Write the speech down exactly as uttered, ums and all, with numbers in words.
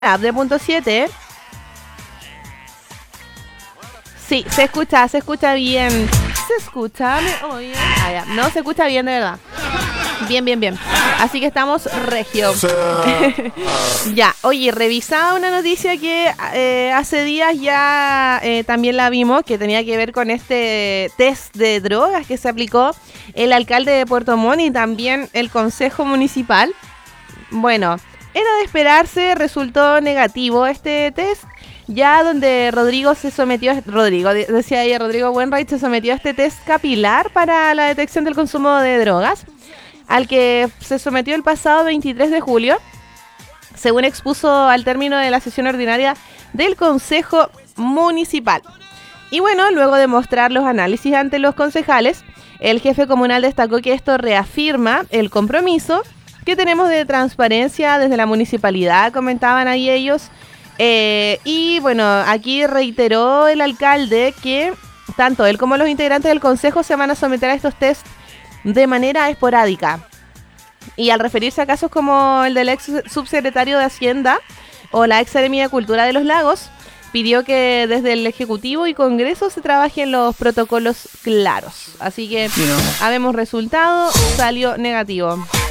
app de punto siete. Sí, se escucha, se escucha bien. Se escucha, me oye. Ah, ya. No, se escucha bien, de verdad. Bien, bien, bien. Así que estamos regio. Ya, oye, revisaba una noticia que eh, hace días ya eh, también la vimos, que tenía que ver con este test de drogas que se aplicó el alcalde de Puerto Montt y también el Consejo Municipal. Bueno, era de esperarse, resultó negativo este test. Ya donde Rodrigo se sometió, Rodrigo, decía ella, Rodrigo Wainwright se sometió a este test capilar para la detección del consumo de drogas, al que se sometió el pasado veintitrés de julio, según expuso al término de la sesión ordinaria del Consejo Municipal. Y bueno, luego de mostrar los análisis ante los concejales, el jefe comunal destacó que esto reafirma el compromiso que tenemos de transparencia desde la municipalidad, comentaban ahí ellos. Eh, y bueno, aquí reiteró el alcalde que tanto él como los integrantes del consejo se van a someter a estos test de manera esporádica. Y al referirse a casos como el del ex subsecretario de Hacienda o la ex seremía de Cultura de los Lagos, pidió que desde el Ejecutivo y Congreso se trabajen los protocolos claros. Así que, sí, no. Habemos resultado, salió negativo.